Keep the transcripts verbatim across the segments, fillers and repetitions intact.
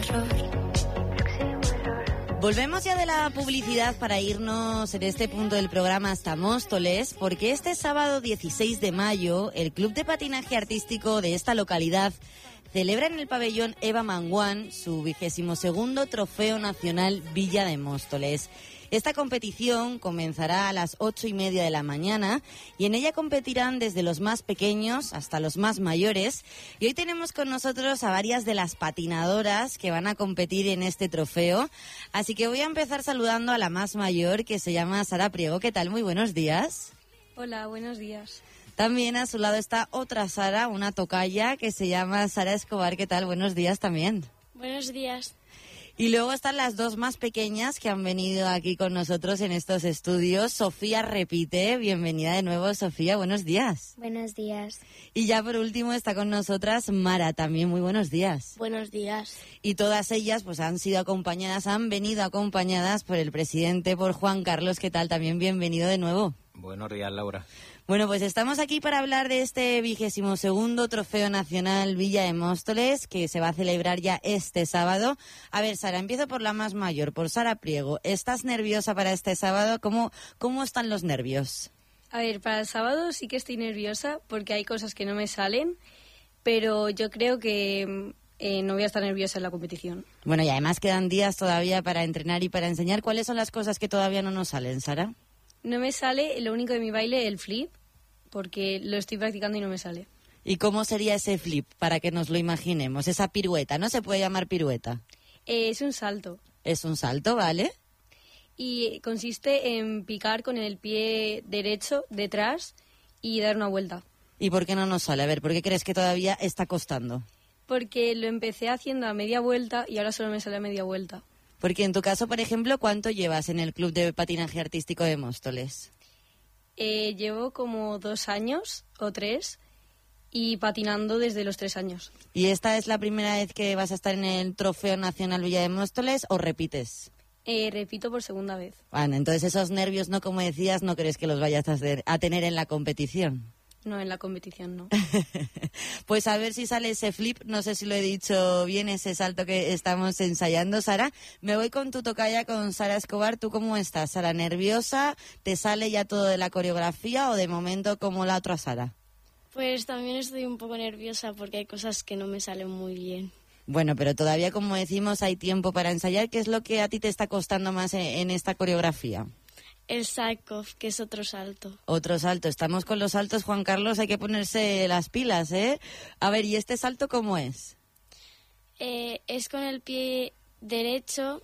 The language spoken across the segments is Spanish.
Volvemos ya de la publicidad para irnos en este punto del programa hasta Móstoles, porque este sábado dieciséis de mayo el Club de Patinaje Artístico de esta localidad celebra en el pabellón Eva Manguán su vigésimo segundo Trofeo Nacional Villa de Móstoles. Esta competición comenzará a las ocho y media de la mañana y en ella competirán desde los más pequeños hasta los más mayores. Y hoy tenemos con nosotros a varias de las patinadoras que van a competir en este trofeo. Así que voy a empezar saludando a la más mayor, que se llama Sara Priego. ¿Qué tal? Muy buenos días. Hola, buenos días. También a su lado está otra Sara, una tocaya, que se llama Sara Escobar. ¿Qué tal? Buenos días también. Buenos días. Y luego están las dos más pequeñas que han venido aquí con nosotros en estos estudios. Sofía repite, bienvenida de nuevo, Sofía, buenos días. Buenos días. Y ya por último está con nosotras Mara, también muy buenos días. Buenos días. Y todas ellas pues han sido acompañadas, han venido acompañadas por el presidente, por Juan Carlos. ¿Qué tal? También bienvenido de nuevo. Buenos días, Laura. Bueno, pues estamos aquí para hablar de este vigésimo segundo Trofeo Nacional Villa de Móstoles, que se va a celebrar ya este sábado. A ver, Sara, empiezo por la más mayor, por Sara Priego. ¿Estás nerviosa para este sábado? ¿Cómo, cómo están los nervios? A ver, para el sábado sí que estoy nerviosa porque hay cosas que no me salen, pero yo creo que eh, no voy a estar nerviosa en la competición. Bueno, y además quedan días todavía para entrenar y para enseñar. ¿Cuáles son las cosas que todavía no nos salen, Sara? No me sale lo único de mi baile, el flip, porque lo estoy practicando y no me sale. ¿Y cómo sería ese flip, para que nos lo imaginemos? Esa pirueta, ¿no se puede llamar pirueta? Eh, es un salto. Es un salto, ¿vale? Y consiste en picar con el pie derecho detrás y dar una vuelta. ¿Y por qué no nos sale? A ver, ¿por qué crees que todavía está costando? Porque lo empecé haciendo a media vuelta y ahora solo me sale a media vuelta. Porque en tu caso, por ejemplo, ¿cuánto llevas en el Club de Patinaje Artístico de Móstoles? Eh, llevo como dos años o tres y patinando desde los tres años. ¿Y esta es la primera vez que vas a estar en el Trofeo Nacional Villa de Móstoles o repites? Eh, repito por segunda vez. Bueno, entonces esos nervios, ¿no? Como decías, ¿no crees que los vayas a, hacer, a tener en la competición? No, en la competición no. Pues a ver si sale ese flip, no sé si lo he dicho bien, ese salto que estamos ensayando. Sara, me voy con tu tocaya, con Sara Escobar. ¿Tú cómo estás, Sara? ¿Nerviosa? ¿Te sale ya todo de la coreografía o de momento como la otra Sara? Pues también estoy un poco nerviosa porque hay cosas que no me salen muy bien. Bueno, pero todavía, como decimos, hay tiempo para ensayar. ¿Qué es lo que a ti te está costando más en, en esta coreografía? El side-off, que es otro salto. Otro salto. Estamos con los saltos, Juan Carlos, hay que ponerse las pilas, ¿eh? A ver, ¿y este salto cómo es? Eh, es con el pie derecho,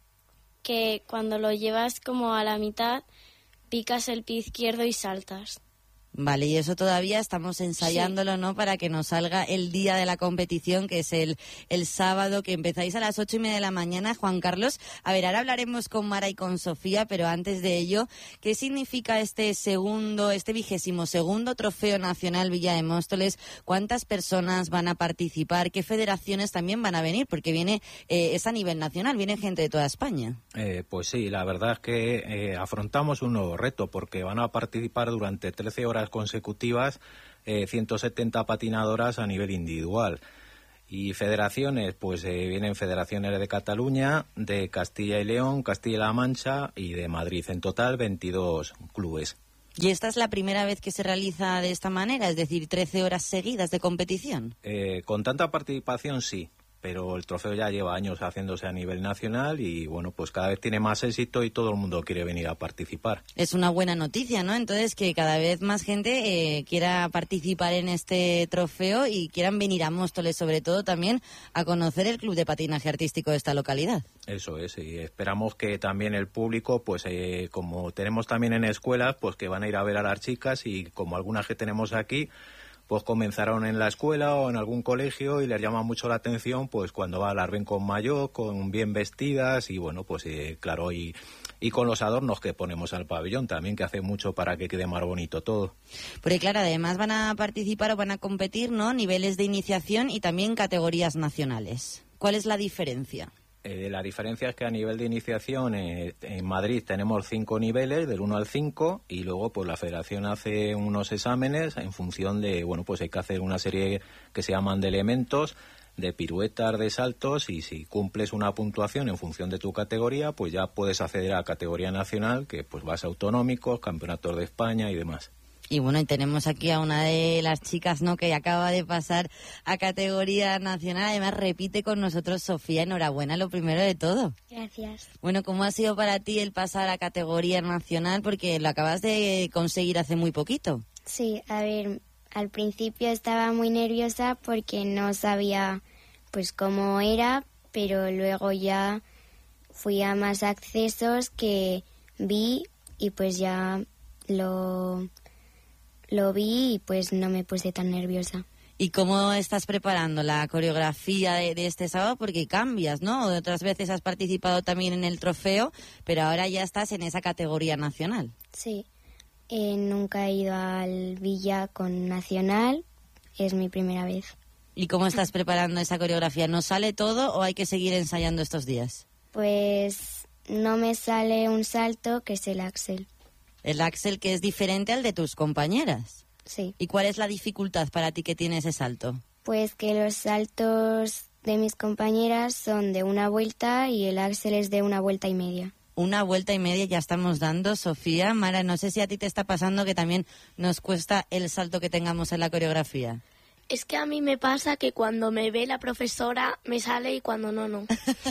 que cuando lo llevas como a la mitad, picas el pie izquierdo y saltas. Vale, y eso todavía estamos ensayándolo, sí. ¿no? Para que nos salga el día de la competición, que es el, el sábado, que empezáis a las ocho y media de la mañana, Juan Carlos. A ver, ahora hablaremos con Mara y con Sofía, pero antes de ello, ¿qué significa este segundo, este vigésimo segundo Trofeo Nacional Villa de Móstoles? ¿Cuántas personas van a participar? ¿Qué federaciones también van a venir? Porque viene, eh, es a nivel nacional, viene gente de toda España. Eh, pues sí, la verdad es que eh, afrontamos un nuevo reto, porque van a participar durante trece horas consecutivas eh, ciento setenta patinadoras a nivel individual. Y federaciones, pues eh, vienen federaciones de Cataluña, de Castilla y León, Castilla-La Mancha y de Madrid. En total veintidós clubes. ¿Y esta es la primera vez que se realiza de esta manera? Es decir, trece horas seguidas de competición. Eh, con tanta participación sí, pero el trofeo ya lleva años haciéndose a nivel nacional y bueno, pues cada vez tiene más éxito y todo el mundo quiere venir a participar. Es una buena noticia, ¿no? Entonces, que cada vez más gente eh, quiera participar en este trofeo y quieran venir a Móstoles, sobre todo también a conocer el Club de Patinaje Artístico de esta localidad. Eso es, y esperamos que también el público, pues eh, como tenemos también en escuelas, pues que van a ir a ver a las chicas y como algunas que tenemos aquí, pues comenzaron en la escuela o en algún colegio y les llama mucho la atención pues cuando va las ven con maillot, con bien vestidas y bueno, pues eh, claro, y, y con los adornos que ponemos al pabellón también, que hace mucho para que quede más bonito todo. Porque claro, además van a participar o van a competir, ¿no? Niveles de iniciación y también categorías nacionales. ¿Cuál es la diferencia? Eh, la diferencia es que a nivel de iniciación eh, en Madrid tenemos cinco niveles, del uno al cinco, y luego pues la federación hace unos exámenes en función de, bueno, pues hay que hacer una serie que se llaman de elementos, de piruetas, de saltos, y si cumples una puntuación en función de tu categoría, pues ya puedes acceder a la categoría nacional, que pues vas a autonómicos, campeonatos de España y demás. Y bueno, y tenemos aquí a una de las chicas, ¿no?, que acaba de pasar a categoría nacional. Además, repite con nosotros Sofía. Enhorabuena, lo primero de todo. Gracias. Bueno, ¿cómo ha sido para ti el pasar a categoría nacional? Porque lo acabas de conseguir hace muy poquito. Sí, a ver, al principio estaba muy nerviosa porque no sabía pues cómo era, pero luego ya fui a más accesos que vi y pues ya lo, lo vi y pues no me puse tan nerviosa. ¿Y cómo estás preparando la coreografía de, de este sábado? Porque cambias, ¿no? Otras veces has participado también en el trofeo, pero ahora ya estás en esa categoría nacional. Sí, eh, nunca he ido al Villa con nacional, es mi primera vez. ¿Y cómo estás preparando esa coreografía? ¿No sale todo o hay que seguir ensayando estos días? Pues no me sale un salto que es el Axel. El Axel, que es diferente al de tus compañeras. Sí. ¿Y cuál es la dificultad para ti que tiene ese salto? Pues que los saltos de mis compañeras son de una vuelta y el Axel es de una vuelta y media. Una vuelta y media ya estamos dando, Sofía. Mara, no sé si a ti te está pasando que también nos cuesta el salto que tengamos en la coreografía. Es que a mí me pasa que cuando me ve la profesora me sale y cuando no, no.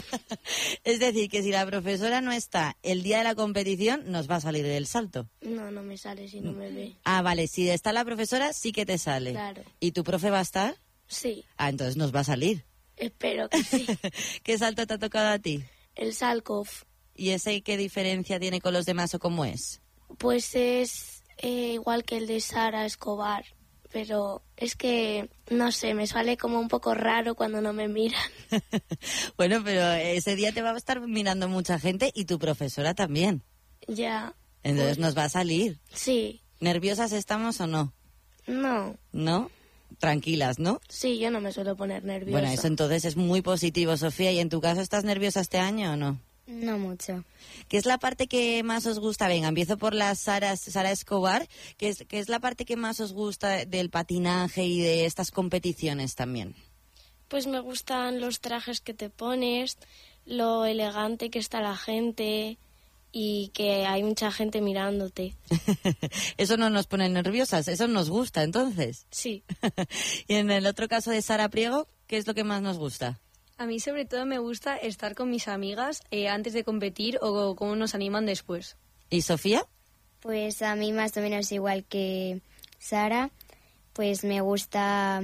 Es decir, que si la profesora no está el día de la competición, nos va a salir el salto. No, no me sale si no me ve. Ah, vale, si está la profesora sí que te sale. Claro. ¿Y tu profe va a estar? Sí. Ah, entonces nos va a salir. Espero que sí. ¿Qué salto te ha tocado a ti? El Salkov. ¿Y ese qué diferencia tiene con los demás o cómo es? Pues es eh, igual que el de Sara Escobar. Pero es que, no sé, me sale como un poco raro cuando no me miran. Bueno, pero ese día te va a estar mirando mucha gente y tu profesora también. Ya. Entonces pues, nos va a salir. Sí. ¿Nerviosas estamos o no? No. ¿No? Tranquilas, ¿no? Sí, yo no me suelo poner nerviosa. Bueno, eso entonces es muy positivo, Sofía. ¿Y en tu caso estás nerviosa este año o no? No mucho. ¿Qué es la parte que más os gusta? Venga, empiezo por la Sara, Sara Escobar. ¿Qué es, qué es la parte que más os gusta del patinaje y de estas competiciones también? Pues me gustan los trajes que te pones, lo elegante que está la gente y que hay mucha gente mirándote. Eso no nos pone nerviosas, eso nos gusta entonces. Sí. Y en el otro caso de Sara Priego, ¿qué es lo que más nos gusta? A mí sobre todo me gusta estar con mis amigas eh, antes de competir o cómo nos animan después. ¿Y Sofía? Pues a mí más o menos igual que Sara, pues me gusta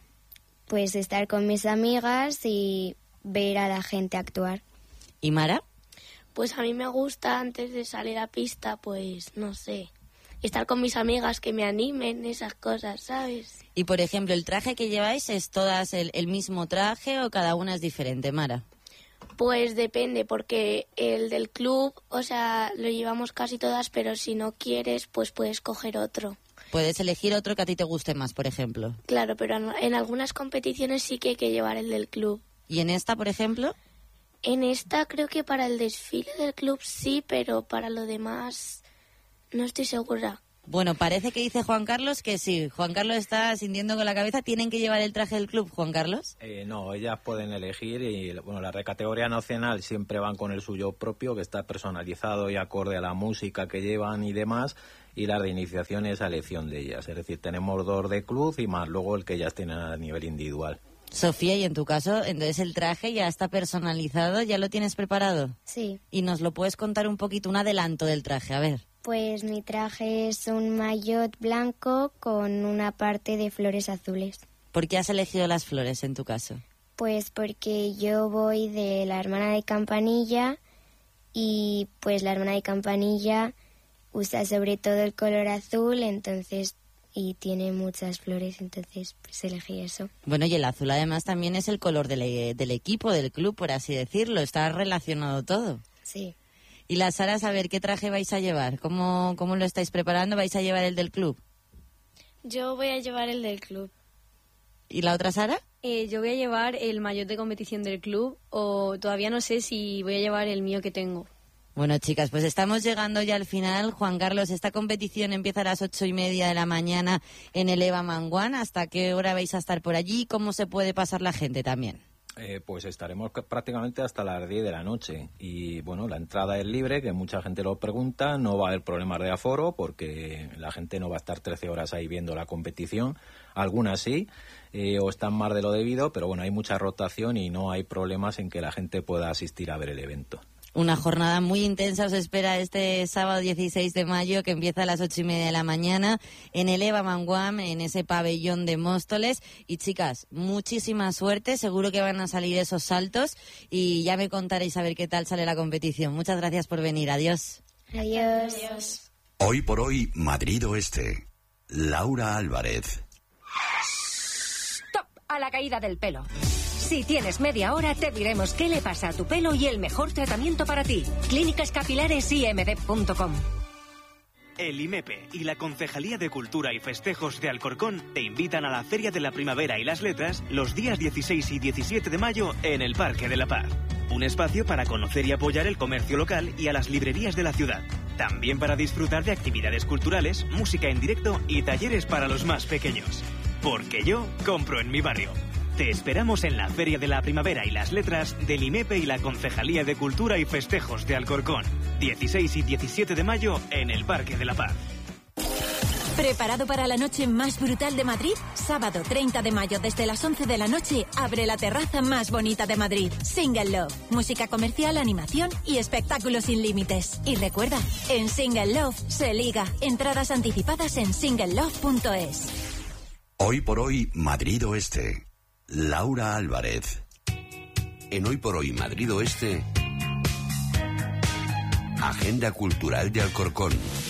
pues estar con mis amigas y ver a la gente actuar. ¿Y Mara? Pues a mí me gusta antes de salir a pista, pues no sé, estar con mis amigas que me animen, esas cosas, ¿sabes? Y por ejemplo, ¿el traje que lleváis es todas el, el mismo traje o cada una es diferente, Mara? Pues depende, porque el del club, o sea, lo llevamos casi todas, pero si no quieres, pues puedes coger otro. Puedes elegir otro que a ti te guste más, por ejemplo. Claro, pero en, en algunas competiciones sí que hay que llevar el del club. ¿Y en esta, por ejemplo? En esta creo que para el desfile del club sí, pero para lo demás no estoy segura. Bueno, parece que dice Juan Carlos que sí. Juan Carlos está sintiendo con la cabeza. ¿Tienen que llevar el traje del club, Juan Carlos? Eh, no, ellas pueden elegir y bueno, la categoría nacional siempre van con el suyo propio, que está personalizado y acorde a la música que llevan y demás, y la de iniciación es a elección de ellas. Es decir, tenemos dos de club y más luego el que ellas tienen a nivel individual. Sofía, y en tu caso, entonces el traje ya está personalizado, ¿ya lo tienes preparado? Sí. Y nos lo puedes contar un poquito, un adelanto del traje, a ver. Pues mi traje es un maillot blanco con una parte de flores azules. ¿Por qué has elegido las flores en tu caso? Pues porque yo voy de la hermana de Campanilla y pues la hermana de Campanilla usa sobre todo el color azul, entonces y tiene muchas flores, entonces pues elegí eso. Bueno, y el azul además también es el color del, e- del equipo, del club, por así decirlo. Está relacionado todo. Sí. Y la Sara, a ver, ¿qué traje vais a llevar? ¿Cómo, cómo lo estáis preparando? ¿Vais a llevar el del club? Yo voy a llevar el del club. ¿Y la otra Sara? Eh, yo voy a llevar el maillot de competición del club o todavía no sé si voy a llevar el mío que tengo. Bueno, chicas, pues estamos llegando ya al final. Juan Carlos, esta competición empieza a las ocho y media de la mañana en el Eva Manguán. ¿Hasta qué hora vais a estar por allí? ¿Cómo se puede pasar la gente también? Eh, pues estaremos prácticamente hasta las diez de la noche y bueno, la entrada es libre, que mucha gente lo pregunta, no va a haber problemas de aforo porque la gente no va a estar trece horas ahí viendo la competición, algunas sí, eh, o están más de lo debido, pero bueno, hay mucha rotación y no hay problemas en que la gente pueda asistir a ver el evento. Una jornada muy intensa os espera este sábado dieciséis de mayo, que empieza a las ocho y media de la mañana en el Eva Manguán, en ese pabellón de Móstoles. Y chicas, muchísima suerte, seguro que van a salir esos saltos y ya me contaréis a ver qué tal sale la competición. Muchas gracias por venir, adiós. Adiós. Adiós. Hoy por hoy, Madrid Oeste. Laura Álvarez. Stop a la caída del pelo. Si tienes media hora, te diremos qué le pasa a tu pelo y el mejor tratamiento para ti. Clínicas Capilares I M D punto com. El IMEPE y la Concejalía de Cultura y Festejos de Alcorcón te invitan a la Feria de la Primavera y las Letras los días dieciséis y diecisiete de mayo en el Parque de la Paz. Un espacio para conocer y apoyar el comercio local y a las librerías de la ciudad. También para disfrutar de actividades culturales, música en directo y talleres para los más pequeños. Porque yo compro en mi barrio. Te esperamos en la Feria de la Primavera y las Letras del IMEPE y la Concejalía de Cultura y Festejos de Alcorcón. dieciséis y diecisiete de mayo en el Parque de la Paz. ¿Preparado para la noche más brutal de Madrid? Sábado treinta de mayo desde las once de la noche abre la terraza más bonita de Madrid. Single Love. Música comercial, animación y espectáculos sin límites. Y recuerda, en Single Love se liga. Entradas anticipadas en single love punto es. Hoy por hoy, Madrid Oeste. Laura Álvarez. En Hoy por Hoy Madrid Oeste, Agenda Cultural de Alcorcón.